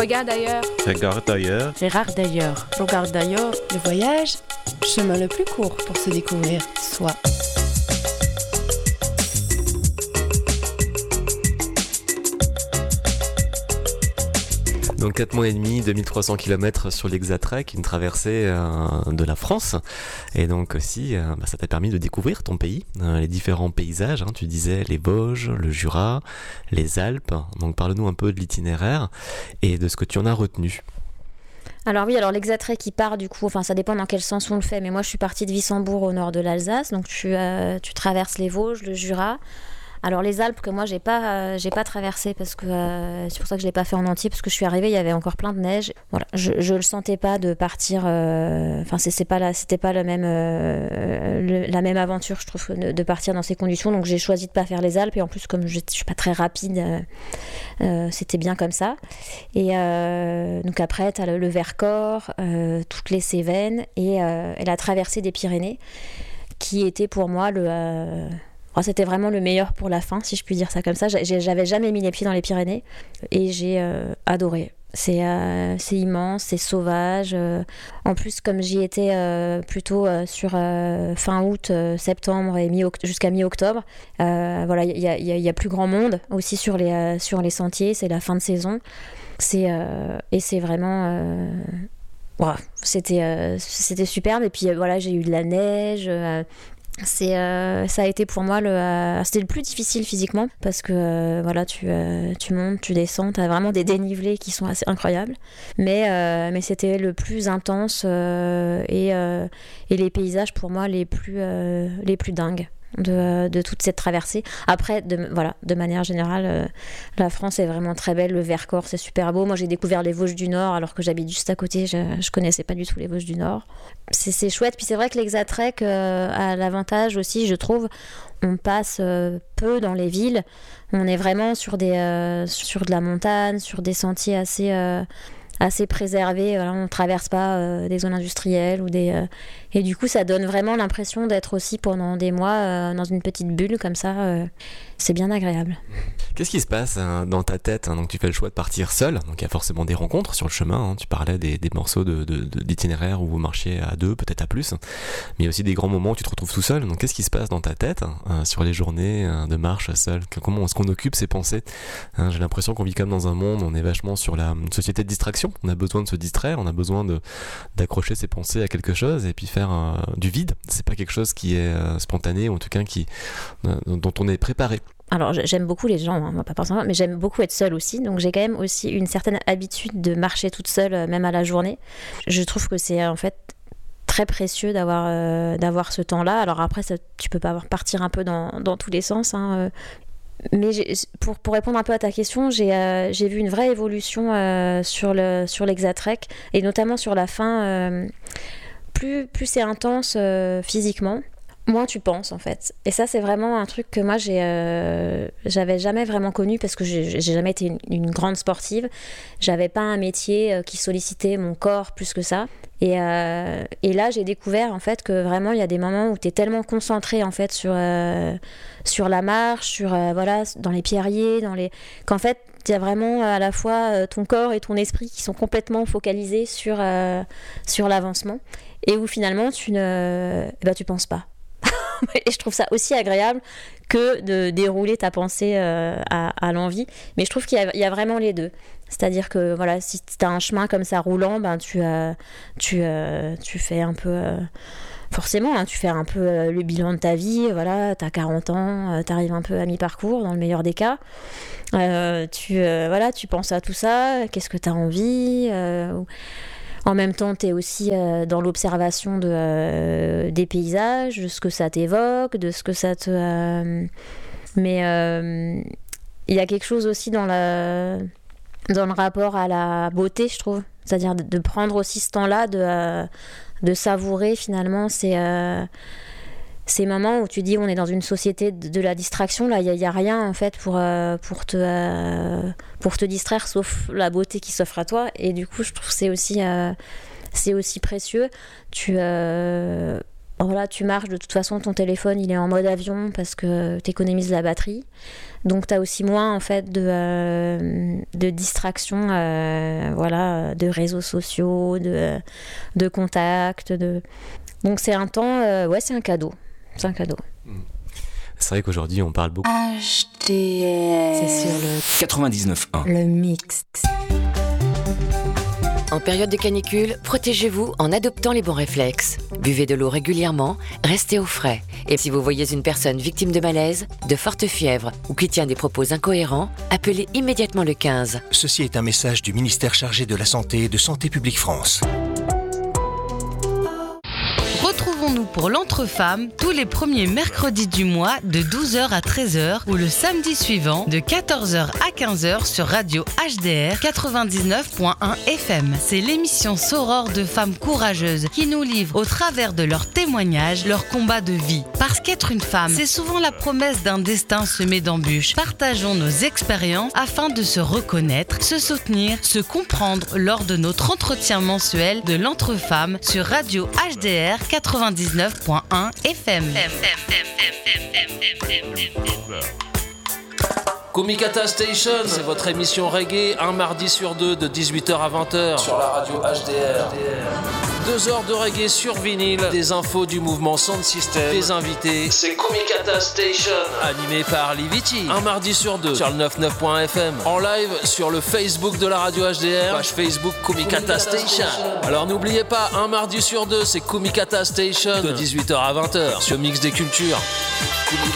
Regarde ailleurs. Regarde ailleurs. Gérard d'ailleurs. Regarde d'ailleurs. Le voyage, chemin le plus court pour se découvrir soi. Donc 4 mois et demi, 2300 km sur l'Hexatrek, une traversée de la France. Et donc aussi, ça t'a permis de découvrir ton pays, les différents paysages. Tu disais les Vosges, le Jura, les Alpes. Donc parle-nous un peu de l'itinéraire et de ce que tu en as retenu. Alors oui, alors l'Hexatrek qui part du coup, enfin ça dépend dans quel sens on le fait, mais moi je suis partie de Wissembourg au nord de l'Alsace, donc tu traverses les Vosges, le Jura. Alors les Alpes que moi j'ai pas traversé parce que c'est pour ça que je l'ai pas fait en entier, parce que je suis arrivée, il y avait encore plein de neige. Voilà, je le sentais pas de partir. Enfin c'était pas la même aventure, je trouve, de partir dans ces conditions. Donc j'ai choisi de pas faire les Alpes, et en plus comme je suis pas très rapide, c'était bien comme ça. Et donc après t'as le Vercors, toutes les Cévennes et la traversée des Pyrénées, qui était pour moi c'était vraiment le meilleur pour la fin, si je puis dire ça comme ça. J'avais jamais mis les pieds dans les Pyrénées et j'ai adoré. C'est immense, c'est sauvage. En plus, comme j'y étais plutôt sur fin août, septembre et jusqu'à mi-octobre, voilà, il y a plus grand monde aussi sur les sentiers. C'est la fin de saison. Et c'est vraiment... c'était superbe. Et puis voilà, j'ai eu de la neige. Ça a été pour moi c'était le plus difficile physiquement, parce que voilà, tu montes, tu descends, t'as vraiment des dénivelés qui sont assez incroyables, mais c'était le plus intense, et les paysages pour moi les plus dingues de toute cette traversée. Après, de manière générale, la France est vraiment très belle. Le Vercors, c'est super beau. Moi, j'ai découvert les Vosges du Nord alors que j'habite juste à côté. Je connaissais pas du tout les Vosges du Nord. C'est chouette. Puis c'est vrai que l'Hexatrek a l'avantage aussi, je trouve, on passe peu dans les villes. On est vraiment sur de la montagne, sur des sentiers assez préservés. Voilà, on ne traverse pas des zones industrielles et du coup ça donne vraiment l'impression d'être aussi pendant des mois dans une petite bulle comme ça. C'est bien agréable. Qu'est-ce qui se passe dans ta tête, donc tu fais le choix de partir seul, donc il y a forcément des rencontres sur le chemin, tu parlais des morceaux d'itinéraire où vous marchiez à deux, peut-être à plus, mais il y a aussi des grands moments où tu te retrouves tout seul. Donc qu'est-ce qui se passe dans ta tête sur les journées de marche seul? Comment est-ce qu'on occupe ses pensées? J'ai l'impression qu'on vit comme dans un monde, on est vachement sur une société de distraction, on a besoin de se distraire, on a besoin d'accrocher ses pensées à quelque chose et puis faire du vide. C'est pas quelque chose qui est spontané, ou en tout cas dont on est préparé. Alors j'aime beaucoup les gens, moi pas forcément, mais j'aime beaucoup être seule aussi, donc j'ai quand même aussi une certaine habitude de marcher toute seule, même à la journée. Je trouve que c'est en fait très précieux d'avoir ce temps-là. Alors après, tu peux pas partir un peu dans tous les sens, mais pour répondre un peu à ta question, j'ai vu une vraie évolution sur l'Hexatrek, et notamment sur la fin. Plus c'est intense physiquement, moins tu penses en fait. Et ça, c'est vraiment un truc que moi j'avais jamais vraiment connu, parce que j'ai jamais été une grande sportive. J'avais pas un métier qui sollicitait mon corps plus que ça. Et là, j'ai découvert en fait que vraiment il y a des moments où tu es tellement concentré en fait sur la marche, voilà, dans les pierriers, qu'en fait il y a vraiment à la fois ton corps et ton esprit qui sont complètement focalisés sur l'avancement, et où finalement tu penses pas. Et je trouve ça aussi agréable que de dérouler ta pensée à l'envie. Mais je trouve qu'il y a vraiment les deux. C'est-à-dire que voilà, si tu as un chemin comme ça roulant, tu fais un peu... forcément, tu fais un peu le bilan de ta vie. Voilà, tu as 40 ans, tu arrives un peu à mi-parcours, dans le meilleur des cas. Tu penses à tout ça. Qu'est-ce que tu as envie En même temps, tu es aussi dans l'observation des paysages, de ce que ça t'évoque, de ce que ça te... Mais il y a quelque chose aussi dans le rapport à la beauté, je trouve. C'est-à-dire de prendre aussi ce temps-là, de savourer finalement ces moments où tu dis on est dans une société de la distraction. Là, il n'y a rien en fait pour te distraire, sauf la beauté qui s'offre à toi. Et du coup, je trouve que c'est aussi précieux. Voilà, tu marches, de toute façon ton téléphone il est en mode avion parce que tu économises la batterie. Donc tu as aussi moins en fait de distractions, de réseaux sociaux, de contacts. Donc c'est un temps, c'est un cadeau. C'est un cadeau. C'est vrai qu'aujourd'hui on parle beaucoup. HDR. C'est sur le 99.1. Le mix. En période de canicule, protégez-vous en adoptant les bons réflexes. Buvez de l'eau régulièrement, restez au frais. Et si vous voyez une personne victime de malaise, de forte fièvre ou qui tient des propos incohérents, appelez immédiatement le 15. Ceci est un message du ministère chargé de la Santé et de Santé publique France. Retrouvons-nous pour l'Entre-Femmes tous les premiers mercredis du mois de 12h à 13h ou le samedi suivant de 14h à 15h sur Radio HDR 99.1 FM. C'est l'émission Soror de femmes courageuses qui nous livrent au travers de leurs témoignages leur combat de vie. Parce qu'être une femme, c'est souvent la promesse d'un destin semé d'embûches. Partageons nos expériences afin de se reconnaître, se soutenir, se comprendre lors de notre entretien mensuel de l'Entre-Femmes sur Radio HDR 99.1 FM. Kumikata Station, c'est votre émission reggae, un mardi sur deux de 18h à 20h sur la radio HDR. 2 heures de reggae sur vinyle, des infos du mouvement Sound System, des invités. C'est Kumikata Station, animé par Liviti. Un mardi sur deux sur le 99.fm. En live sur le Facebook de la radio HDR, page Facebook Kumikata Station. Alors n'oubliez pas, un mardi sur deux, c'est Kumikata Station de 18h à 20h sur Mix des Cultures.